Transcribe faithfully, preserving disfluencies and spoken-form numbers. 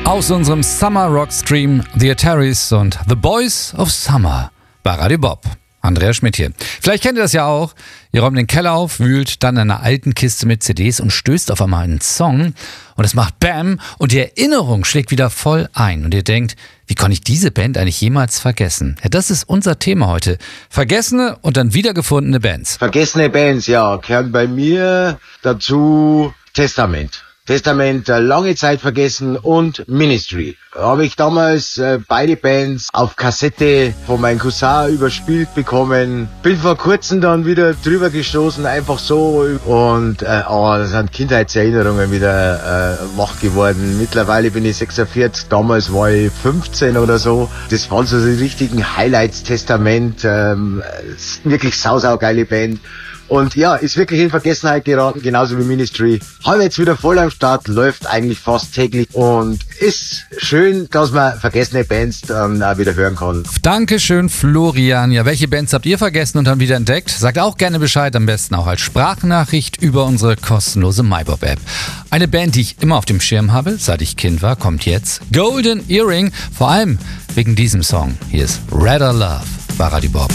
Aus unserem Summer Rock Stream The Ataris und The Boys of Summer bei Radio Bob. Andreas Schmidt hier. Vielleicht kennt ihr das ja auch. Ihr räumt den Keller auf, wühlt dann in einer alten Kiste mit C Ds und stößt auf einmal einen Song und es macht Bam und die Erinnerung schlägt wieder voll ein und ihr denkt, wie konnte ich diese Band eigentlich jemals vergessen? Ja, das ist unser Thema heute. Vergessene und dann wiedergefundene Bands. Vergessene Bands, ja, gehören bei mir dazu Testament. Testament äh, lange Zeit vergessen und Ministry. Habe ich damals äh, beide Bands auf Kassette von meinem Cousin überspielt bekommen. Bin vor kurzem dann wieder drüber gestoßen, einfach so. Und äh, oh, das sind Kindheitserinnerungen wieder äh, wach geworden. Mittlerweile bin ich sechsundvierzig, damals war ich fünfzehn oder so. Das waren so die richtigen Highlights. Testament, ähm, wirklich sau, sau geile Band. Und ja, ist wirklich in Vergessenheit geraten, genauso wie Ministry. Haben jetzt wieder voll am Start, läuft eigentlich fast täglich und ist schön, dass man vergessene Bands dann auch wieder hören kann. Dankeschön, Florian. Ja, welche Bands habt ihr vergessen und dann wieder entdeckt? Sagt auch gerne Bescheid, am besten auch als Sprachnachricht über unsere kostenlose MyBob-App. Eine Band, die ich immer auf dem Schirm habe, seit ich Kind war, kommt jetzt. Golden Earring, vor allem wegen diesem Song. Hier ist Redder Love bei Radio Bob.